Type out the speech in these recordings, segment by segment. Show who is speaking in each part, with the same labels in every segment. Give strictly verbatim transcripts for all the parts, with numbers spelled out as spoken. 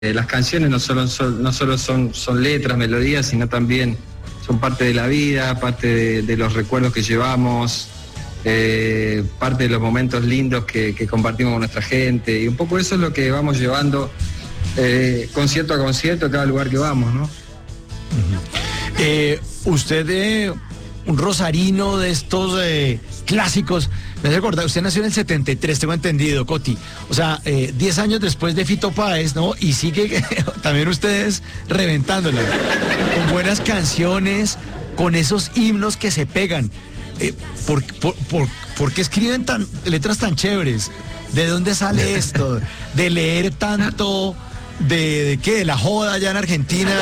Speaker 1: Eh, las canciones no solo, son, no solo son, son letras, melodías, sino también son parte de la vida, parte de, de los recuerdos que llevamos, eh, parte de los momentos lindos que, que compartimos con nuestra gente, y un poco eso es lo que vamos llevando eh, concierto a concierto a cada lugar que vamos, ¿no?
Speaker 2: Uh-huh. eh, usted, eh, un rosarino de estos eh, clásicos, me hace recordar, usted nació en el setenta y tres, tengo entendido, Coti, o sea, eh, diez años después de Fito Páez, ¿no? Y sigue también ustedes reventándola, con buenas canciones, con esos himnos que se pegan. Eh, ¿por, por, por, ¿Por qué escriben tan, letras tan chéveres? ¿De dónde sale esto? ¿De leer tanto? ¿De, de qué? ¿De la joda allá en Argentina?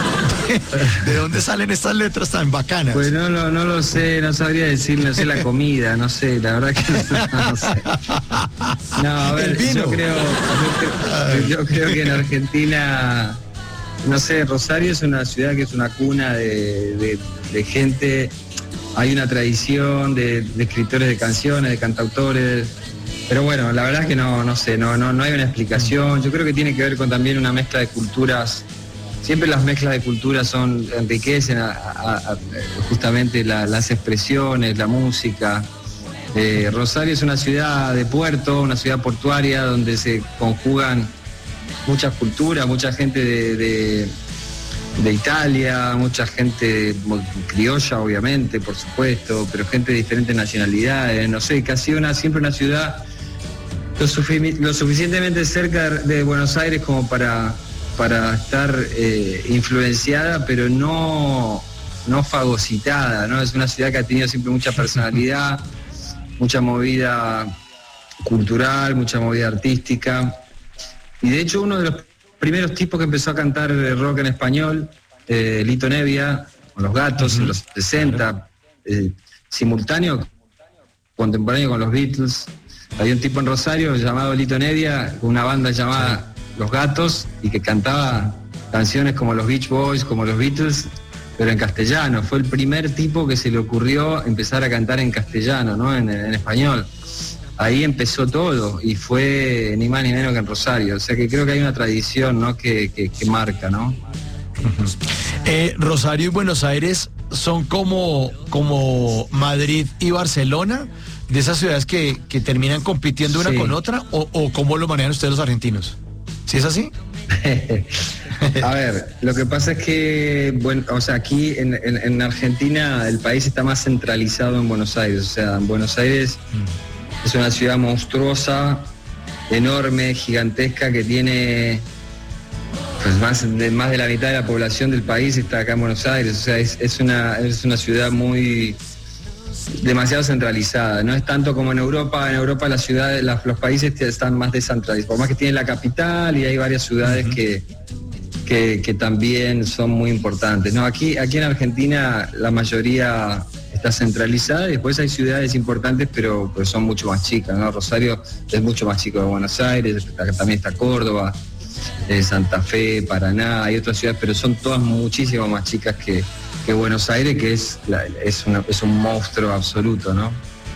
Speaker 2: ¿De dónde salen estas letras tan bacanas?
Speaker 1: Pues no, no, no lo sé, no sabría decir, no sé la comida, no sé, la verdad que no, no sé. No, a ver, yo creo, yo, yo creo que en Argentina, no sé, Rosario es una ciudad que es una cuna de, de, de gente, hay una tradición de, de escritores de canciones, de cantautores, pero bueno, la verdad es que no, no sé, no, no, no hay una explicación. Yo creo que tiene que ver con también una mezcla de culturas. Siempre las mezclas de culturas son, enriquecen a, a, a, justamente la, las expresiones, la música. Eh, Rosario es una ciudad de puerto, una ciudad portuaria donde se conjugan muchas culturas, mucha gente de, de, de Italia, mucha gente criolla, obviamente, por supuesto, pero gente de diferentes nacionalidades. No sé, que ha sido una, siempre una ciudad lo, sufi- lo suficientemente cerca de Buenos Aires como para... para estar eh, influenciada, pero no, no fagocitada, ¿no? Es una ciudad que ha tenido siempre mucha personalidad, mucha movida cultural, mucha movida artística. Y de hecho uno de los primeros tipos que empezó a cantar rock en español, eh, Lito Nevia, con Los Gatos, uh-huh. en los sesenta, eh, simultáneo, contemporáneo con los Beatles. Había un tipo en Rosario llamado Lito Nevia, con una banda llamada Los Gatos, y que cantaba canciones como los Beach Boys, como los Beatles, pero en castellano. Fue el primer tipo que se le ocurrió empezar a cantar en castellano, ¿no? En, en español. Ahí empezó todo, y fue ni más ni menos que en Rosario. O sea que creo que hay una tradición, ¿no? que, que, que marca, ¿no?
Speaker 2: Eh, Rosario y Buenos Aires son como, como Madrid y Barcelona, de esas ciudades que, que terminan compitiendo una sí. con otra, o, o ¿cómo lo manejan ustedes los argentinos? ¿Sí es así?
Speaker 1: A ver, lo que pasa es que, bueno, o sea, aquí en, en, en Argentina el país está más centralizado en Buenos Aires. O sea, en Buenos Aires mm. es una ciudad monstruosa, enorme, gigantesca, que tiene pues más de, más de la mitad de la población del país está acá en Buenos Aires. O sea, es, es, una, es una ciudad muy... demasiado centralizada, no es tanto como en Europa. En Europa las ciudades, las, los países están más descentralizados, por más que tienen la capital y hay varias ciudades uh-huh. que, que, que también son muy importantes. No, aquí, aquí en Argentina la mayoría está centralizada, y después hay ciudades importantes, pero pues son mucho más chicas, ¿no? Rosario es mucho más chico que Buenos Aires, también está Córdoba, eh, Santa Fe, Paraná, hay otras ciudades, pero son todas muchísimo más chicas que que Buenos Aires, que es, la, es, una, es un monstruo absoluto, ¿no?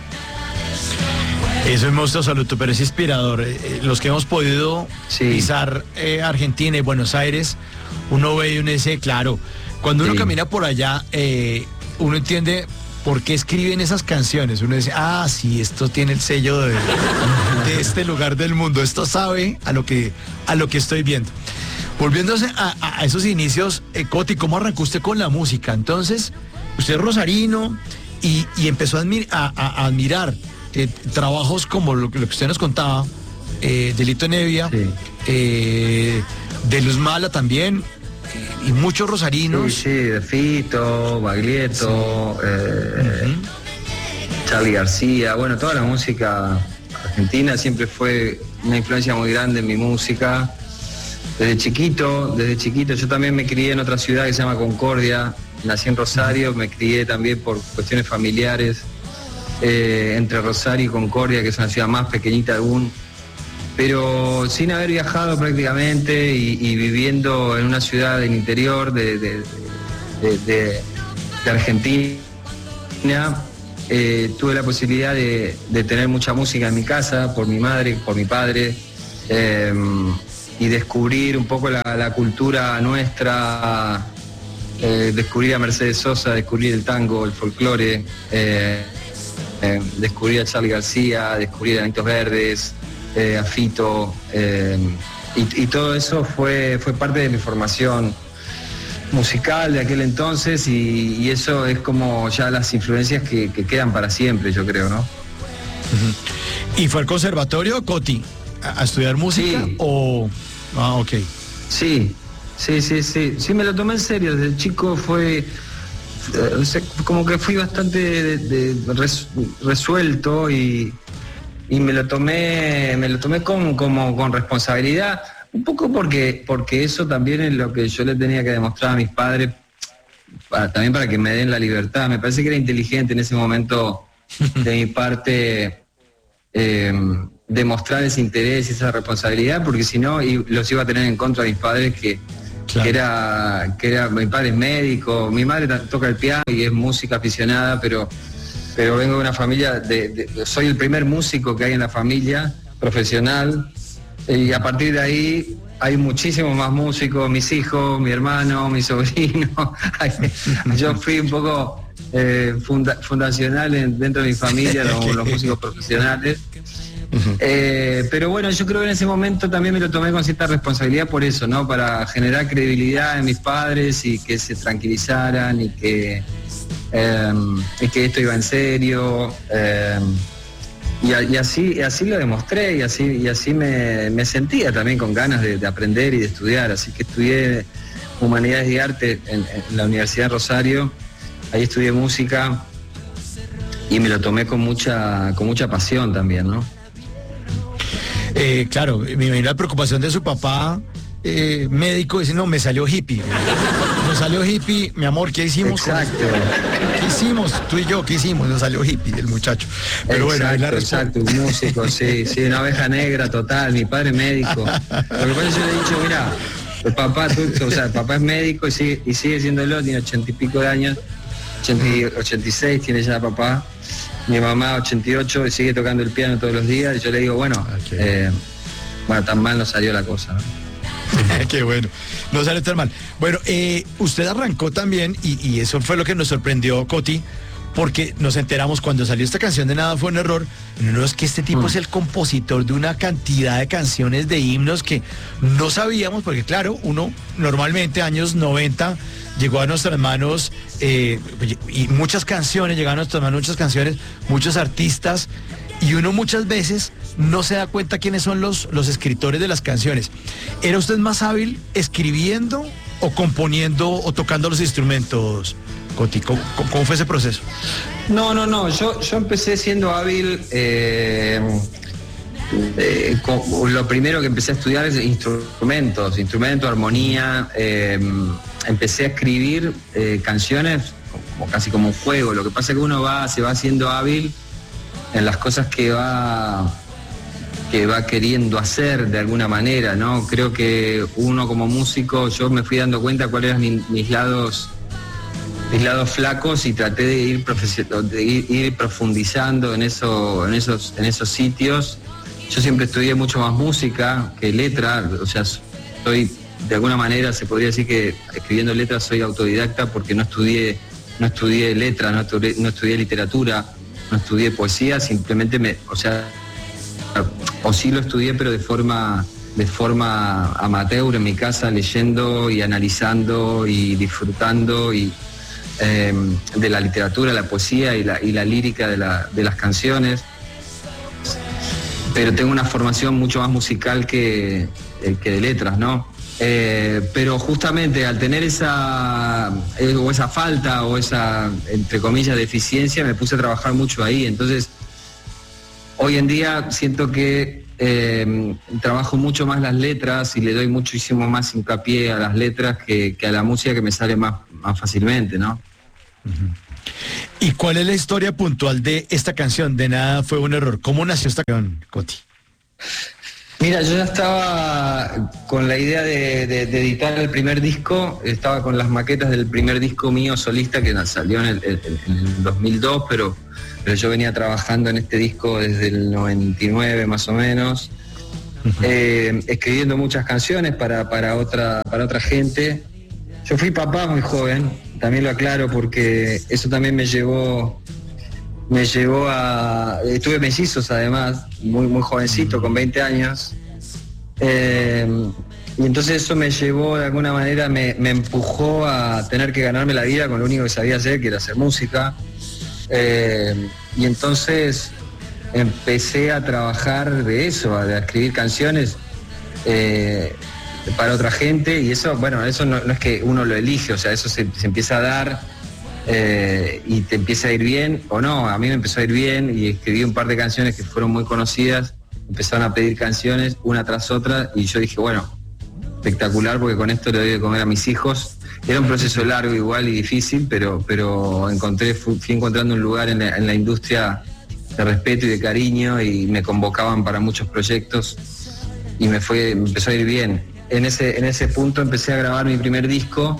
Speaker 2: Es un monstruo absoluto, pero es inspirador. Eh, los que hemos podido sí. pisar eh, Argentina y Buenos Aires, uno ve y uno dice, claro, cuando uno sí. camina por allá, eh, uno entiende por qué escriben esas canciones. Uno dice, ah, sí, esto tiene el sello de, de este lugar del mundo, esto sabe a lo que, a lo que estoy viendo. Volviéndose a, a esos inicios, eh, Coti, ¿cómo arrancó usted con la música? Entonces, usted es rosarino y, y empezó a, admir, a, a admirar eh, trabajos como lo, lo que usted nos contaba, eh, de Lito Nevia, sí. eh, de Luz Mala también, eh, y muchos rosarinos.
Speaker 1: Sí, sí, de Fito, Baglietto, sí. eh, uh-huh. Charly García, bueno, toda la música argentina siempre fue una influencia muy grande en mi música. Desde chiquito, desde chiquito, yo también me crié en otra ciudad que se llama Concordia, nací en Rosario, me crié también por cuestiones familiares, eh, entre Rosario y Concordia, que es una ciudad más pequeñita aún, pero sin haber viajado prácticamente y, y viviendo en una ciudad del interior de, de, de, de, de Argentina, eh, tuve la posibilidad de, de tener mucha música en mi casa, por mi madre, por mi padre, eh, y descubrir un poco la, la cultura nuestra, eh, descubrir a Mercedes Sosa, descubrir el tango, el folclore, eh, eh, descubrir a Charly García, descubrir a Anitos Verdes, eh, a Fito, eh, y, y todo eso fue, fue parte de mi formación musical de aquel entonces, y, y eso es como ya las influencias que, que quedan para siempre, yo creo, ¿no?
Speaker 2: Uh-huh. ¿Y fue al conservatorio, Coti, a, a estudiar música?
Speaker 1: Sí.
Speaker 2: O... Ah, ok.
Speaker 1: Sí, sí, sí, sí. Sí, me lo tomé en serio. Desde chico fue... Eh, o sea, como que fui bastante de, de res, resuelto y, y me lo tomé, me lo tomé con, como, con responsabilidad. Un poco porque, porque eso también es lo que yo le tenía que demostrar a mis padres, para, también para que me den la libertad. Me parece que era inteligente en ese momento de mi parte eh, demostrar ese interés y esa responsabilidad, porque si no y los iba a tener en contra de mis padres, que, claro. que era, que era, mi padre es médico, mi madre toca el piano y es música aficionada, pero, pero vengo de una familia, de, de, soy el primer músico que hay en la familia, profesional. Y a partir de ahí hay muchísimos más músicos, mis hijos, mi hermano, mi sobrino. Yo fui un poco eh, funda, fundacional en, dentro de mi familia, los, los músicos profesionales. Uh-huh. Eh, pero bueno, yo creo que en ese momento también me lo tomé con cierta responsabilidad por eso, ¿no? Para generar credibilidad en mis padres y que se tranquilizaran y que, eh, y que esto iba en serio. Eh, Y, y así y así lo demostré y así y así me, me sentía también con ganas de, de aprender y de estudiar, así que estudié Humanidades y Arte en, en la Universidad de Rosario, ahí estudié música y me lo tomé con mucha con mucha pasión también, ¿no?
Speaker 2: Eh, claro, me imagino la preocupación de su papá, eh, médico, dice, no, me salió hippie. Nos salió hippie, mi amor, ¿qué hicimos?
Speaker 1: Exacto.
Speaker 2: ¿Qué hicimos? Tú y yo, ¿qué hicimos? Nos salió hippie el muchacho. Pero
Speaker 1: exacto,
Speaker 2: bueno, la
Speaker 1: exacto, un músico, sí, sí, una oveja negra total, mi padre médico. Lo que pasa es que yo le he dicho, mira, el papá, tú, o sea, el papá es médico y sigue, y sigue siéndolo, tiene ochenta y pico de años, ochenta, ochenta y seis tiene ya papá, mi mamá ochenta y ocho y sigue tocando el piano todos los días, y yo le digo, bueno, okay. eh, bueno, tan mal no salió la cosa, ¿no?
Speaker 2: Qué bueno, no sale tan mal. Bueno, eh, usted arrancó también, y, y eso fue lo que nos sorprendió, Coti, porque nos enteramos cuando salió esta canción de Nada Fue un Error, no es que este tipo mm. es el compositor de una cantidad de canciones, de himnos que no sabíamos, porque claro, uno normalmente años noventa llegó a nuestras manos eh, y muchas canciones, llegaron a nuestras manos muchas canciones, muchos artistas, y uno muchas veces no se da cuenta quiénes son los, los escritores de las canciones. ¿Era usted más hábil escribiendo o componiendo o tocando los instrumentos, Coti? ¿Cómo, cómo fue ese proceso?
Speaker 1: No, no, no. Yo, yo empecé siendo hábil. Eh, eh, con, lo primero que empecé a estudiar es instrumentos, instrumentos, armonía. Eh, empecé a escribir eh, canciones como, casi como un juego. Lo que pasa es que uno va, se va haciendo hábil en las cosas que va que va queriendo hacer de alguna manera, ¿no? Creo que uno como músico, yo me fui dando cuenta cuáles eran mis, mis lados mis lados flacos y traté de ir, de ir, ir profundizando en eso, en esos, en esos sitios. Yo siempre estudié mucho más música que letra, o sea, soy de alguna manera se podría decir que escribiendo letras soy autodidacta porque no estudié, no estudié letra, no estudié, no estudié literatura, no estudié poesía, simplemente me, o sea, o sí lo estudié, pero de forma de forma amateur en mi casa, leyendo y analizando y disfrutando y eh, de la literatura, la poesía y la, y la lírica de, la, de las canciones. Pero tengo una formación mucho más musical que, eh, que de letras, ¿no? Eh, pero justamente al tener esa eh, o esa falta o esa, entre comillas, deficiencia, me puse a trabajar mucho ahí. Entonces, hoy en día siento que eh, trabajo mucho más las letras y le doy muchísimo más hincapié a las letras que, que a la música, que me sale más, más fácilmente, ¿no?
Speaker 2: Uh-huh. ¿Y cuál es la historia puntual de esta canción, de Nada Fue un Error? ¿Cómo nació esta canción, Coti?
Speaker 1: Mira, yo ya estaba con la idea de, de, de editar el primer disco, estaba con las maquetas del primer disco mío solista que salió en el, en, en el dos mil dos, pero, pero yo venía trabajando en este disco desde el noventa y nueve más o menos, eh, escribiendo muchas canciones para, para, otra, para otra gente. Yo fui papá muy joven, también lo aclaro porque eso también me llevó, me llevó a... Tuve mellizos además, muy, muy jovencito, con veinte años. Eh, y entonces eso me llevó, de alguna manera, me, me empujó a tener que ganarme la vida con lo único que sabía hacer, que era hacer música. Eh, y entonces empecé a trabajar de eso, a, a escribir canciones eh, para otra gente, y eso, bueno, eso no, no es que uno lo elige, o sea, eso se, se empieza a dar eh, y te empieza a ir bien o no. A mí me empezó a ir bien y escribí un par de canciones que fueron muy conocidas, empezaron a pedir canciones una tras otra y yo dije, bueno, espectacular, porque con esto le doy de comer a mis hijos. Era un proceso largo igual y difícil, pero, pero encontré, fui, fui encontrando un lugar en la, en la industria de respeto y de cariño, y me convocaban para muchos proyectos y me fue, me empezó a ir bien. En ese, en ese punto empecé a grabar mi primer disco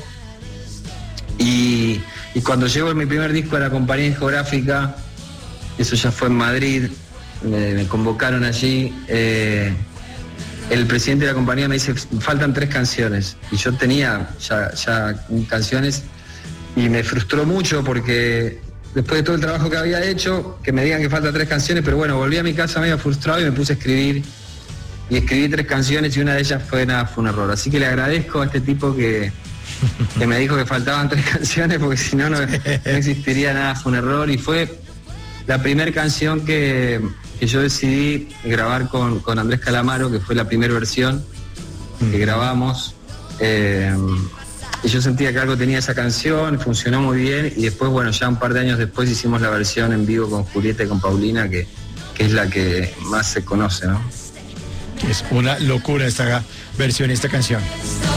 Speaker 1: y, y cuando llego mi primer disco a la compañía discográfica, eso ya fue en Madrid, me, me convocaron allí. Eh, El presidente de la compañía me dice, faltan tres canciones, y yo tenía ya, ya canciones y me frustró mucho porque después de todo el trabajo que había hecho, que me digan que faltan tres canciones, pero bueno, volví a mi casa medio frustrado y me puse a escribir, y escribí tres canciones y una de ellas fue, nada, fue un error. Así que le agradezco a este tipo que, que me dijo que faltaban tres canciones, porque si no, no existiría nada, fue un error, y fue la primera canción que... que yo decidí grabar con, con Andrés Calamaro, que fue la primera versión que grabamos, eh, y yo sentía que algo tenía esa canción, funcionó muy bien, y después, bueno, ya un par de años después hicimos la versión en vivo con Julieta y con Paulina, que, que es la que más se conoce, ¿no?
Speaker 2: Es una locura esta versión, esta canción.